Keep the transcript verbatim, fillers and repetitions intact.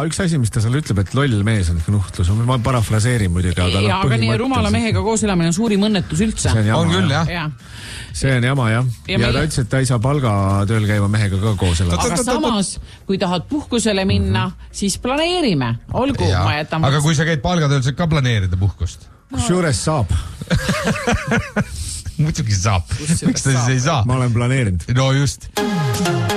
üks asi, mis ta seal ütleb, et loll mees on nuhtlus, ma parafraseerin muidugi, aga ja, aga nii rumala mehega koos elamine on suurim õnnetus üldse. See on jama, on küll, jah. Ja. See on jama, jah. Ja, ja meil... ta ütles, et ta ei saa palgatööl käiva mehega ka koos elada. Aga samas, kui tahad puhkusele minna, mm -hmm. siis planeerime. Olgu, ja. ma jätan... Aga kui sa käid palgatööl, saad ka planeerida puhkust? Kus juures saab? Muidugi saab. Miks ta siis ei saa? Ma olen planeerinud. No just.